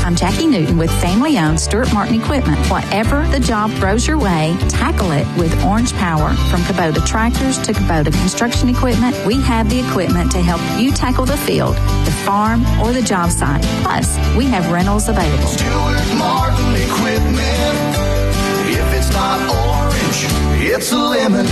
I'm Jackie Newton with family-owned Stuart Martin Equipment. Whatever the job throws your way, tackle it with Orange Power. From Kubota tractors to Kubota construction equipment, we have the equipment to help you tackle the field, the farm, or the job site. Plus, we have rentals available. Stuart Martin Equipment. If it's not orange, it's a lemon.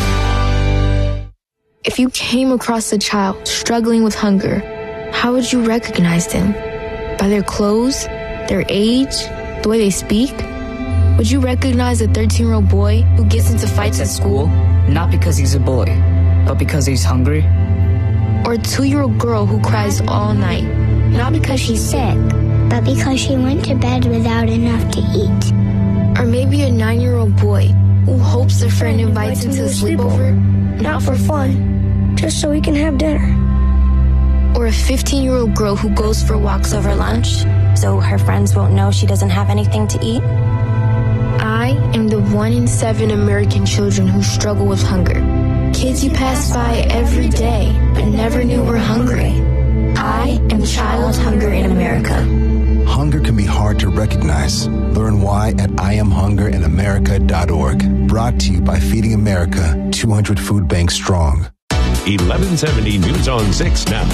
If you came across a child struggling with hunger, how would you recognize them? By their clothes, their age, the way they speak? Would you recognize a 13-year-old boy who gets into fights at school? Not because he's a boy, but because he's hungry. Or a 2-year-old girl who cries all night? Not because she's sick, but because she went to bed without enough to eat. Or maybe a 9-year-old boy who hopes a friend invites him to a sleepover? Not for fun, just so we can have dinner. Or a 15-year-old girl who goes for walks over lunch, so her friends won't know she doesn't have anything to eat? I am the 1 in 7 American children who struggle with hunger. Kids you pass by every day, but never knew were hungry. I am Child Hunger in America. Hunger can be hard to recognize. Learn why at IamHungerInAmerica.org. Brought to you by Feeding America, 200 food banks strong. 1170 News on 6 now.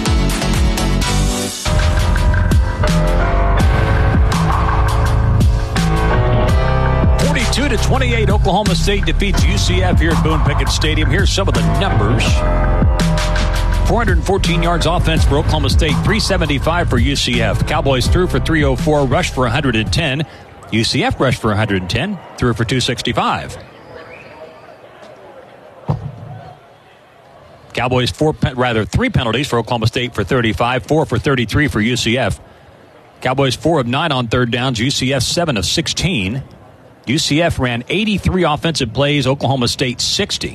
To 28, Oklahoma State defeats UCF here at Boone Pickett Stadium. Here's some of the numbers. 414 yards offense for Oklahoma State, 375 for UCF. Cowboys threw for 304, rushed for 110. UCF rushed for 110, threw for 265. Cowboys 3 penalties for Oklahoma State for 35, 4 for 33 for UCF. Cowboys 4 of 9 on third downs, UCF 7 of 16. UCF ran 83 offensive plays, Oklahoma State 60.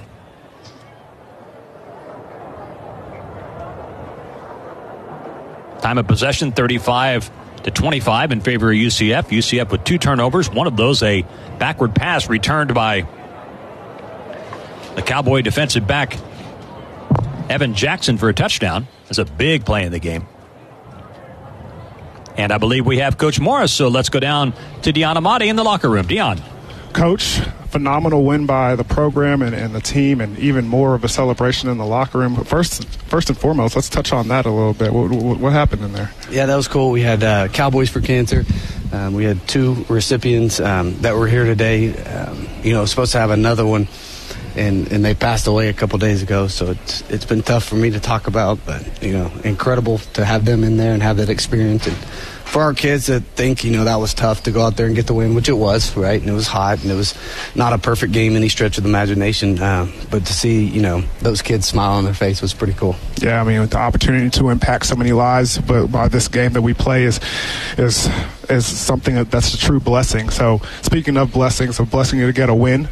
Time of possession 35-25 in favor of UCF. UCF with 2 turnovers, one of those a backward pass returned by the Cowboy defensive back Evan Jackson for a touchdown. That's a big play in the game. And I believe we have Coach Morris, so let's go down to Deon Amati in the locker room. Deon. Coach, phenomenal win by the program and the team, and even more of a celebration in the locker room. But first and foremost, let's touch on that a little bit. What happened in there? Yeah, that was cool. We had Cowboys for Cancer. We had 2 recipients that were here today. Supposed to have another one, and they passed away a couple days ago. So it's been tough for me to talk about, but incredible to have them in there and have that experience. And for our kids that think that was tough to go out there and get the win, which it was, right? And it was hot, and it was not a perfect game any stretch of the imagination. But to see those kids smile on their face was pretty cool. Yeah, I mean, with the opportunity to impact so many lives, but by this game that we play is something that's a true blessing. So speaking of blessings, a blessing to get a win.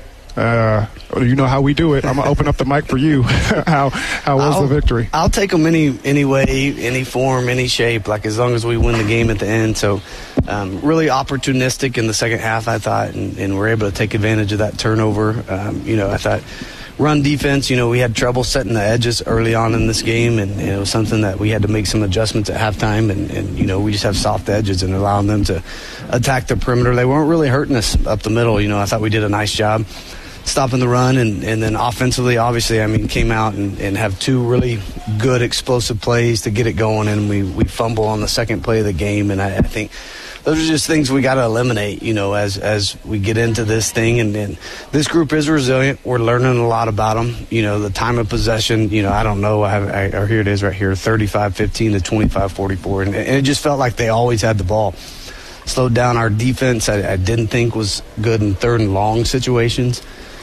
You know how we do it. I'm gonna open up the mic for you. How was the victory? I'll take them any way, any form, any shape. Like as long as we win the game at the end. So really opportunistic in the second half, I thought, and we're able to take advantage of that turnover. I thought run defense. We had trouble setting the edges early on in this game, and it was something that we had to make some adjustments at halftime. And we just have soft edges and allowing them to attack the perimeter. They weren't really hurting us up the middle. I thought we did a nice job stopping the run, and then offensively, obviously, came out and have 2 really good explosive plays to get it going, and we fumble on the second play of the game, and I think those are just things we got to eliminate, as we get into this thing, and this group is resilient. We're learning a lot about them. The time of possession, I don't know, here it is right here, 35-15 to 25-44, and it just felt like they always had the ball. Slowed down our defense. I didn't think was good in third and long situations.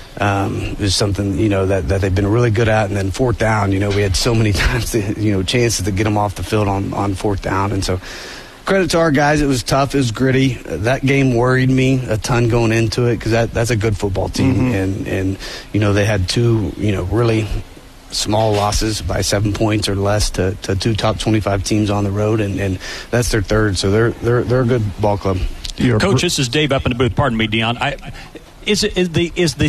Is something that they've been really good at, and then fourth down, we had so many times chances to get them off the field on fourth down, and so credit to our guys. It was tough, it was gritty. That game worried me a ton going into it because that's a good football team, and they had 2 really small losses by 7 points or less to 2 top 25 teams on the road, and that's their third, so they're a good ball club. Coach, this is Dave up in the booth. Pardon me, Deon. Is there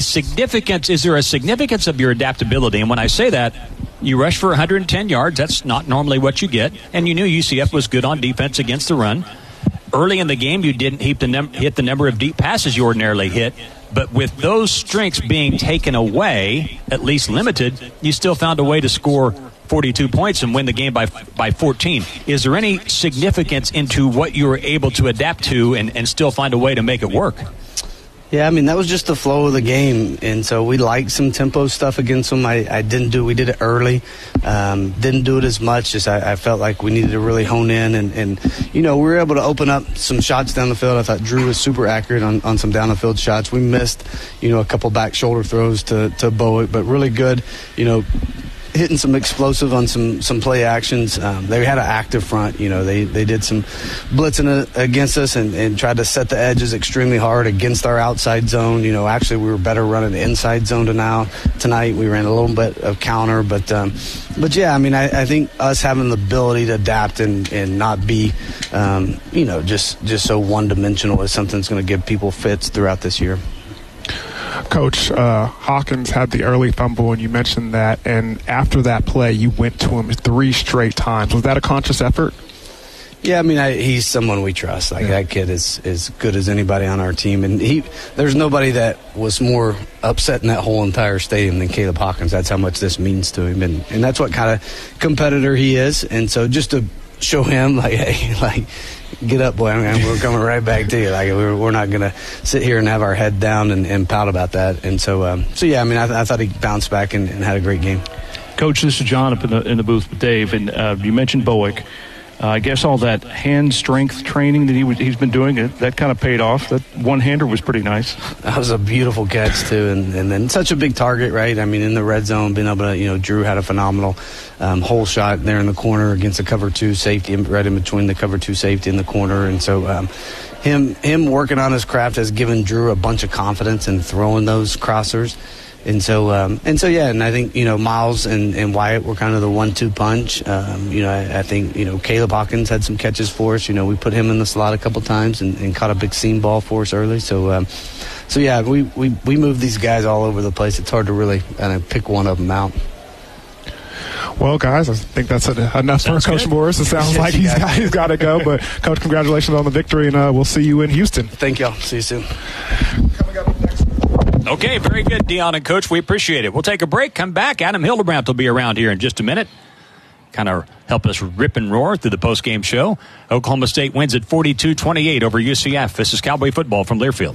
a significance of your adaptability? And when I say that, you rush for 110 yards. That's not normally what you get. And you knew UCF was good on defense against the run. early in the game, you didn't hit the number of deep passes you ordinarily hit. But with those strengths being taken away, at least limited, you still found a way to score 42 points and win the game by 14. Is there any significance into what you were able to adapt to and still find a way to make it work? Yeah, I mean, that was just the flow of the game, and so we liked some tempo stuff against them. We did it early, didn't do it as much. Just I felt like we needed to really hone in, and we were able to open up some shots down the field. I thought Drew was super accurate on some down the field shots. We missed, a couple back shoulder throws to Bowick, but really good, hitting some explosive on some play actions. They had an active front. They did some blitzing against us and tried to set the edges extremely hard against our outside zone. Actually we were better running the inside zone tonight. We ran a little bit of counter, but yeah, I mean, I think us having the ability to adapt and not be, just so one-dimensional is something that's going to give people fits throughout this year. Coach, Hawkins had the early fumble, and you mentioned that, and after that play, you went to him 3 straight times. Was that a conscious effort? Yeah, I mean, he's someone we trust. That kid is as good as anybody on our team, and there's nobody that was more upset in that whole entire stadium than Caleb Hawkins. That's how much this means to him, and that's what kind of competitor he is. And so just to show him, hey, get up, boy, we're coming right back to you. We're not going to sit here and have our head down and pout about that. And so yeah, I mean, I thought he bounced back and had a great game. Coach, this is John up in the booth with Dave, and you mentioned Bowick. I guess all that hand strength training that he's been doing, that kind of paid off. That one-hander was pretty nice. That was a beautiful catch, too, and then such a big target, right? I mean, in the red zone, being able to, Drew had a phenomenal hole shot there in the corner against a cover 2 safety, right in between the cover 2 safety and the corner. And so him working on his craft has given Drew a bunch of confidence in throwing those crossers. And so yeah, and I think, Miles and Wyatt were kind of the 1-2 punch. I think, Caleb Hawkins had some catches for us. We put him in the slot a couple times and caught a big seam ball for us early. So yeah, we move these guys all over the place. It's hard to really pick one of them out. Well, guys, I think that's enough for Coach Morris. It sounds like he's got to go. But, Coach, congratulations on the victory, and we'll see you in Houston. Thank y'all. See you soon. Coming up next. Okay, very good, Dion and Coach. We appreciate it. We'll take a break, come back. Adam Hildebrandt will be around here in just a minute. Kind of help us rip and roar through the postgame show. Oklahoma State wins at 42-28 over UCF. This is Cowboy football from Learfield.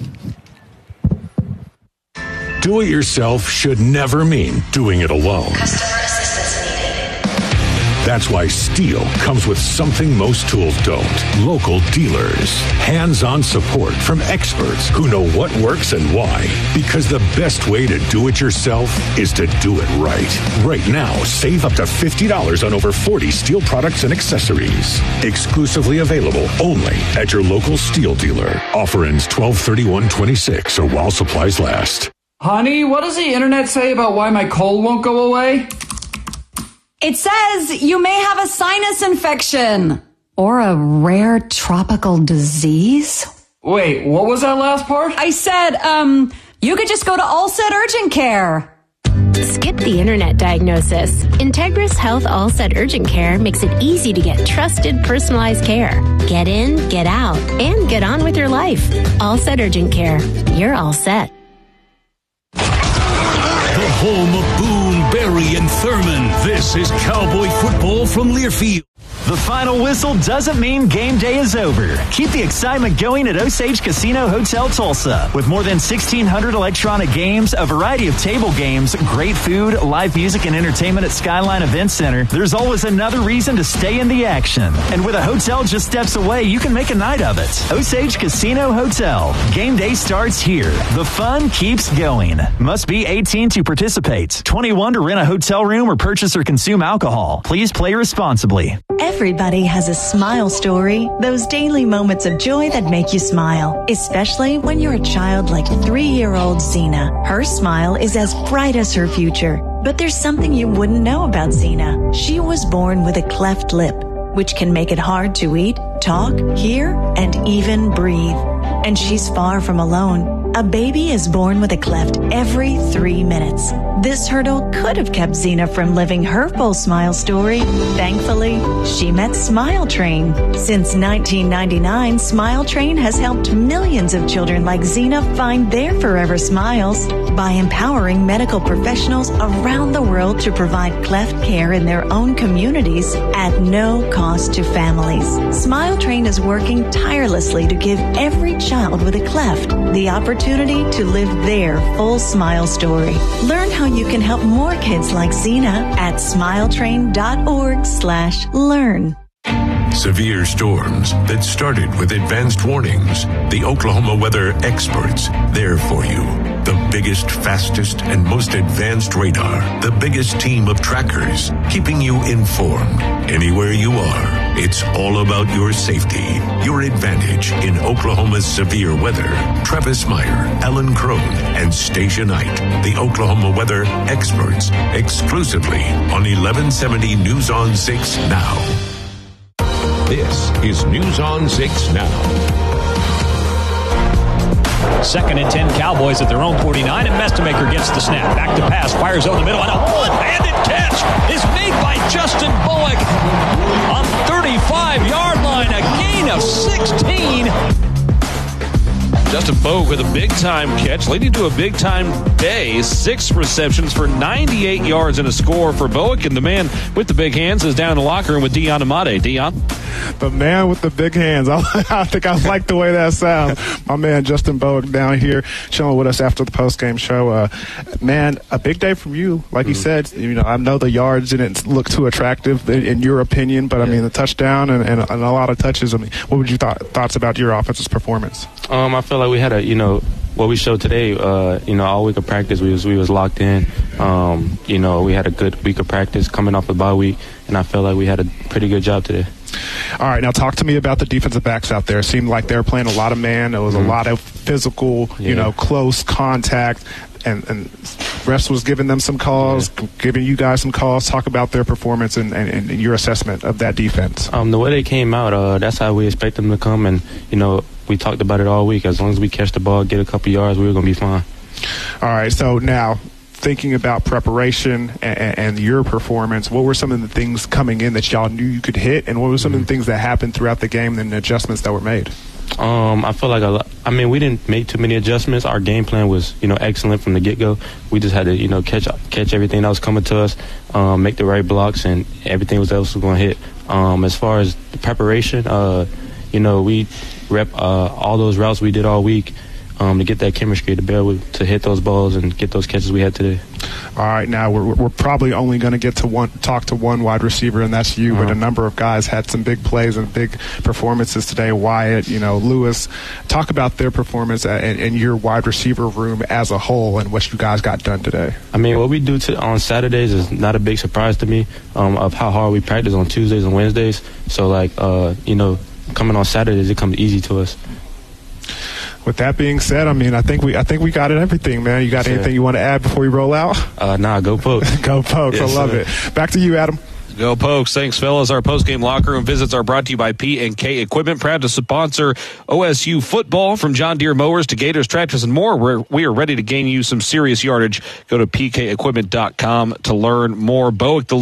Do it yourself should never mean doing it alone. Customer assistance needed. That's why Steel comes with something most tools don't. Local dealers. Hands-on support from experts who know what works and why. Because the best way to do it yourself is to do it right. Right now, save up to $50 on over 40 Steel products and accessories. Exclusively available only at your local Steel dealer. Offer ends 12/31/26 or while supplies last. Honey, what does the internet say about why my cold won't go away? It says you may have a sinus infection. Or a rare tropical disease. Wait, what was that last part? I said, you could just go to Allset Urgent Care. Skip the internet diagnosis. Integris Health Allset Urgent Care makes it easy to get trusted, personalized care. Get in, get out, and get on with your life. Allset Urgent Care. You're all set. The home of Boone, Berry, and Thurman. This is Cowboy football from Learfield. The final whistle doesn't mean game day is over. Keep the excitement going at Osage Casino Hotel Tulsa. With more than 1,600 electronic games, a variety of table games, great food, live music, and entertainment at Skyline Event Center, there's always another reason to stay in the action. And with a hotel just steps away, you can make a night of it. Osage Casino Hotel. Game day starts here. The fun keeps going. Must be 18 to participate. 21 to rent a hotel room or purchase or consume alcohol. Please play responsibly. Everybody has a smile story, those daily moments of joy that make you smile, especially when you're a child like 3-year-old Zena. Her smile is as bright as her future. But there's something you wouldn't know about Zena. She was born with a cleft lip, which can make it hard to eat, talk, hear, and even breathe. And she's far from alone. A baby is born with a cleft every 3 minutes. This hurdle could have kept Zena from living her full smile story. Thankfully, she met Smile Train. Since 1999, Smile Train has helped millions of children like Zena find their forever smiles by empowering medical professionals around the world to provide cleft care in their own communities at no cost to families. Smile Train is working tirelessly to give every child with a cleft the opportunity to live their full smile story. Learn how you can help more kids like Zena at smiletrain.org/learn. Severe storms that started with advanced warnings. The Oklahoma weather experts, there for you. The biggest, fastest, and most advanced radar. The biggest team of trackers, keeping you informed. Anywhere you are, it's all about your safety, your advantage in Oklahoma's severe weather. Travis Meyer, Ellen Crone, and Stacia Knight, the Oklahoma weather experts, exclusively on 1170 News on 6 Now. This is News on 6 Now. 2nd and 10 Cowboys at their own 49, and Mestemaker gets the snap. Back to pass, fires over the middle, and a one-handed catch is made by Justin Bowick on 35-yard line, a gain of 16. Justin Bowick with a big-time catch, leading to a big-time day. 6 receptions for 98 yards and a score for Bowick. And the man with the big hands is down in the locker room with Dion Amade. Dion? The man with the big hands. I think I like the way that sounds. My man Justin Bowick down here chilling with us after the post-game show. Man, a big day from you. Like you said, I know the yards didn't look too attractive in your opinion, but I mean the touchdown and a lot of touches. I mean, what would you thoughts about your offensive performance? I feel like we had what we showed today, all week of practice, we was locked in. We had a good week of practice coming off the bye week, and I felt like we had a pretty good job today. All right, now talk to me about the defensive backs out there. It seemed like they were playing a lot of man. It was a lot of physical, close contact, and refs was giving them some calls, giving you guys some calls. Talk about their performance and your assessment of that defense. The way they came out, that's how we expect them to come, and, we talked about it all week. As long as we catch the ball, get a couple yards, we were going to be fine. All right, so now thinking about preparation and your performance, what were some of the things coming in that y'all knew you could hit, and what were some of the things that happened throughout the game and the adjustments that were made? I feel like we didn't make too many adjustments. Our game plan was, excellent from the get-go. We just had to, catch everything that was coming to us, make the right blocks, and everything else was going to hit. As far as the preparation, we rep all those routes we did all week to get that chemistry to be able to hit those balls and get those catches we had today. All right, now we're probably only going to get to talk to one wide receiver, and that's you. But a number of guys had some big plays and big performances today. Wyatt, Lewis. Talk about their performance and your wide receiver room as a whole and what you guys got done today. What we do on Saturdays is not a big surprise to me of how hard we practice on Tuesdays and Wednesdays. So, coming on Saturdays, it comes easy to us. With that being said, I think we got it everything, man. You got anything you want to add before we roll out? Nah, go Pokes. Go Pokes. Yes, I love it. Back to you, Adam. Go Pokes. Thanks, fellas. Our post-game locker room visits are brought to you by P&K Equipment, proud to sponsor OSU football. From John Deere mowers to Gators, tractors, and more, we are ready to gain you some serious yardage. Go to pkequipment.com to learn more. Bowick, the